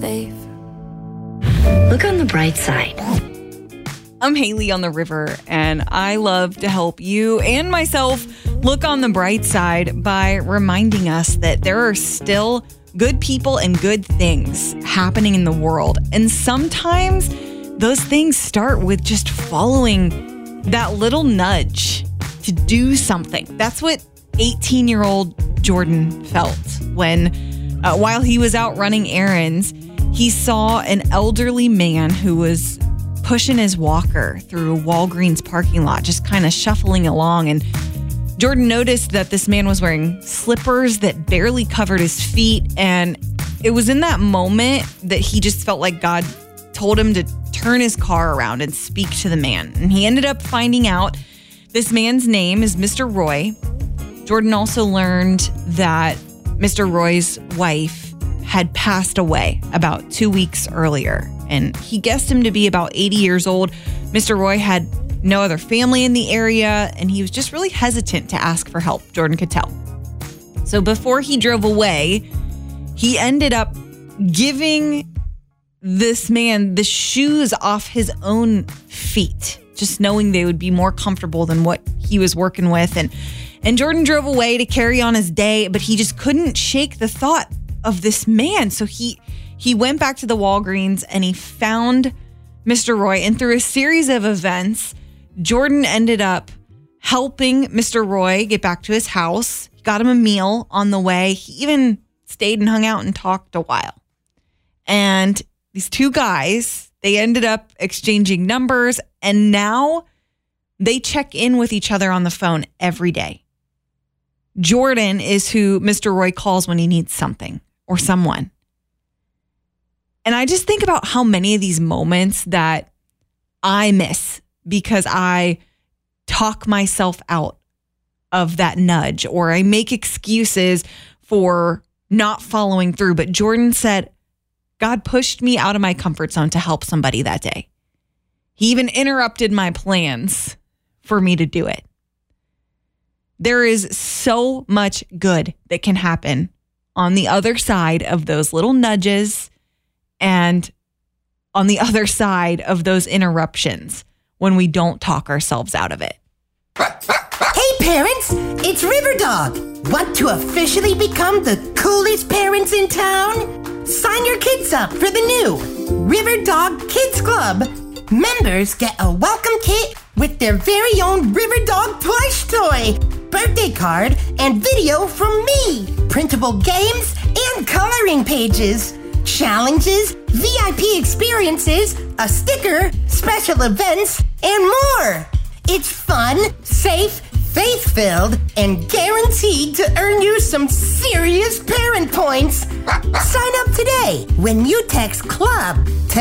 safe. Look on the bright side. I'm Haley on the River, and I love to help you and myself look on the bright side by reminding us that there are still good people and good things happening in the world. And sometimes those things start with just following that little nudge to do something. That's what 18-year-old Jordan felt when, while he was out running errands, he saw an elderly man who was pushing his walker through a Walgreens parking lot, just kind of shuffling along. And Jordan noticed that this man was wearing slippers that barely covered his feet. And it was in that moment that he just felt like God told him to turn his car around and speak to the man. And he ended up finding out this man's name is Mr. Roy. Jordan also learned that Mr. Roy's wife had passed away about 2 weeks earlier, and he guessed him to be about 80 years old. Mr. Roy had no other family in the area, and he was just really hesitant to ask for help, Jordan could tell. So before he drove away, he ended up giving this man the shoes off his own feet, just knowing they would be more comfortable than what he was working with. And Jordan drove away to carry on his day, but he just couldn't shake the thought of this man. So he went back to the Walgreens and he found Mr. Roy. And through a series of events, Jordan ended up helping Mr. Roy get back to his house. He got him a meal on the way. He even stayed and hung out and talked a while. And these two guys, they ended up exchanging numbers, and now they check in with each other on the phone every day. Jordan is who Mr. Roy calls when he needs something or someone. And I just think about how many of these moments that I miss because I talk myself out of that nudge, or I make excuses for not following through. But Jordan said, God pushed me out of my comfort zone to help somebody that day. He even interrupted my plans for me to do it. There is so much good that can happen on the other side of those little nudges and on the other side of those interruptions when we don't talk ourselves out of it. Hey parents, it's River Dog. Want to officially become the coolest parents in town? Sign your kids up for the new River Dog Kids Club. Members get a welcome kit with their very own River Dog plush toy, birthday card, and video from me, printable games and coloring pages, challenges, VIP experiences, a sticker, special events, and more. It's fun, safe, faith-filled, and guaranteed to earn you some serious parent points. Sign up today when you text CLUB to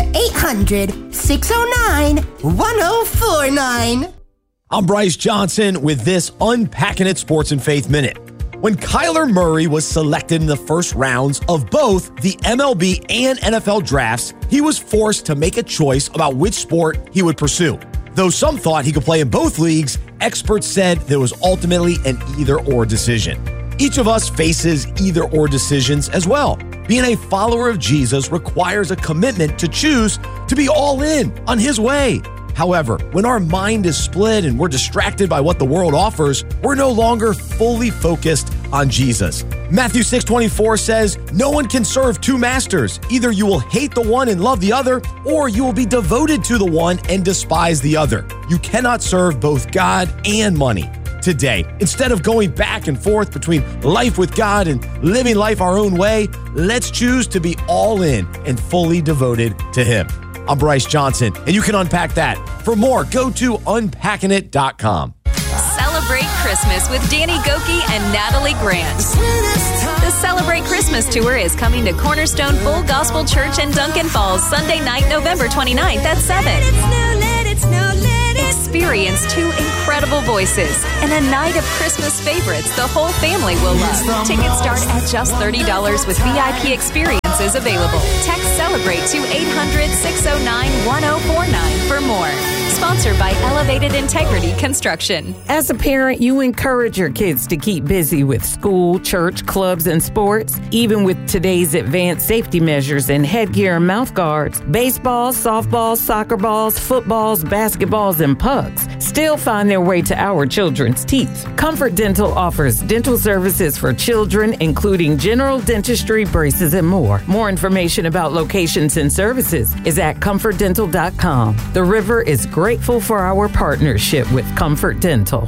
800-609-1049. I'm Bryce Johnson with this Unpacking It Sports and Faith Minute. When Kyler Murray was selected in the first rounds of both the MLB and NFL drafts, he was forced to make a choice about which sport he would pursue. Though some thought he could play in both leagues, experts said there was ultimately an either-or decision. Each of us faces either-or decisions as well. Being a follower of Jesus requires a commitment to choose to be all in on his way. However, when our mind is split and we're distracted by what the world offers, we're no longer fully focused on Jesus. Matthew 6:24 says, "No one can serve two masters. Either you will hate the one and love the other, or you will be devoted to the one and despise the other. You cannot serve both God and money." Today, instead of going back and forth between life with God and living life our own way, let's choose to be all in and fully devoted to Him. I'm Bryce Johnson, and you can unpack that. For more, go to unpackingit.com. Celebrate Christmas with Danny Gokey and Natalie Grant. The Celebrate Christmas Tour is coming to Cornerstone Full Gospel Church in Duncan Falls Sunday night, November 29th at 7. Experience two incredible voices and a night of Christmas favorites the whole family will love. Tickets start at just $30 with VIP experience services available. Text CELEBRATE to 800-609-1049 for more. Sponsored by Elevated Integrity Construction. As a parent, you encourage your kids to keep busy with school, church, clubs, and sports. Even with today's advanced safety measures and headgear and mouth guards, baseballs, softballs, soccer balls, footballs, basketballs, and pucks still find their way to our children's teeth. Comfort Dental offers dental services for children, including general dentistry, braces, and more. More information about locations and services is at comfortdental.com. The River is grateful for our partnership with Comfort Dental.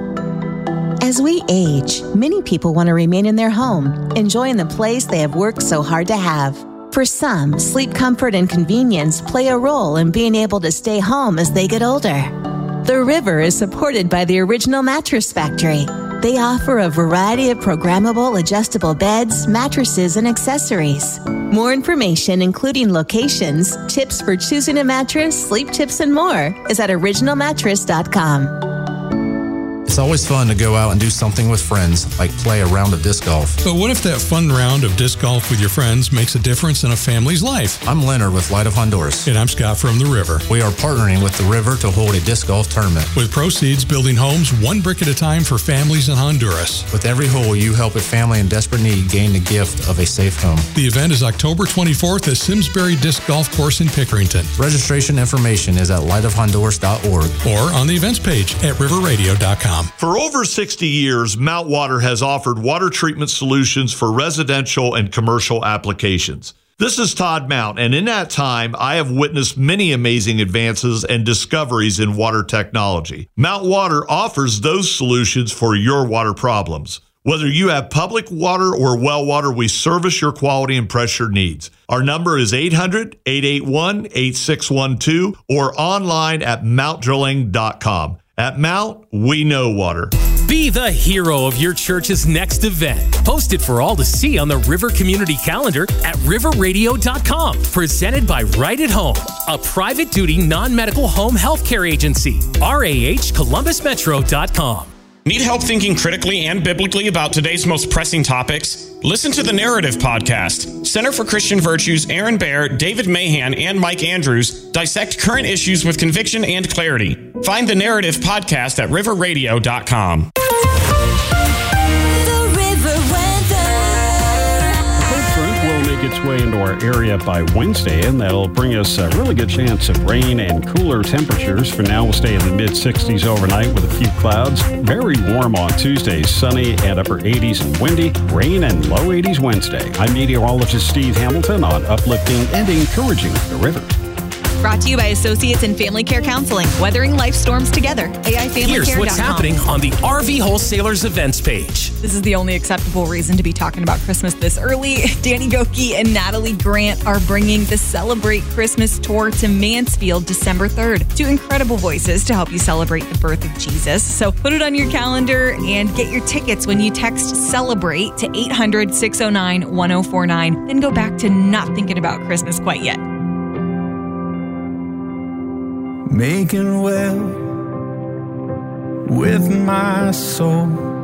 As we age, many people want to remain in their home, enjoying the place they have worked so hard to have. For some, sleep comfort and convenience play a role in being able to stay home as they get older. The River is supported by the Original Mattress Factory. They offer a variety of programmable adjustable beds, mattresses, and accessories. More information, including locations, tips for choosing a mattress, sleep tips, and more, is at originalmattress.com. It's always fun to go out and do something with friends, like play a round of disc golf. But what if that fun round of disc golf with your friends makes a difference in a family's life? I'm Leonard with Light of Honduras. And I'm Scott from The River. We are partnering with The River to hold a disc golf tournament. With proceeds building homes one brick at a time for families in Honduras. With every hole, you help a family in desperate need gain the gift of a safe home. The event is October 24th at Simsbury Disc Golf Course in Pickerington. Registration information is at lightofhonduras.org or on the events page at riverradio.com. For over 60 years, Mount Water has offered water treatment solutions for residential and commercial applications. This is Todd Mount, and in that time, I have witnessed many amazing advances and discoveries in water technology. Mount Water offers those solutions for your water problems. Whether you have public water or well water, we service your quality and pressure needs. Our number is 800-881-8612 or online at mountdrilling.com. At Mount, we know water. Be the hero of your church's next event. Post it for all to see on the River Community Calendar at riverradio.com. Presented by Right at Home, a private duty non-medical home health care agency. RAHColumbusmetro.com. Need help thinking critically and biblically about today's most pressing topics? Listen to the Narrative Podcast. Center for Christian Virtues, Aaron Baer, David Mahan, and Mike Andrews dissect current issues with conviction and clarity. Find the Narrative Podcast at riverradio.com. Its way into our area by Wednesday, and that'll bring us a really good chance of rain and cooler temperatures. For now, we'll stay in the mid-60s overnight with a few clouds. Very warm on Tuesday, sunny and upper 80s and windy. Rain and low 80s Wednesday. I'm meteorologist Steve Hamilton on uplifting and encouraging the River. Brought to you by Associates in Family Care Counseling. Weathering life storms together. AIFamilyCare.com. Here's what's happening on the RV Wholesalers events page. This is the only acceptable reason to be talking about Christmas this early. Danny Goki and Natalie Grant are bringing the Celebrate Christmas Tour to Mansfield December 3rd. Two incredible voices to help you celebrate the birth of Jesus. So put it on your calendar and get your tickets when you text CELEBRATE to 800-609-1049. Then go back to not thinking about Christmas quite yet. Making well with my soul.